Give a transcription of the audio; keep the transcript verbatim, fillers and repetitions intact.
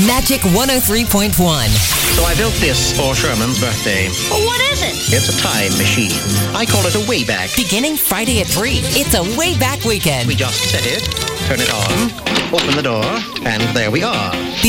Magic one oh three point one. So I built this for Sherman's birthday. Well, what is it? It's a time machine. I call it a Wayback. Beginning Friday at three. It's a Wayback Weekend. We just set it, turn it on, open the door, and there we are.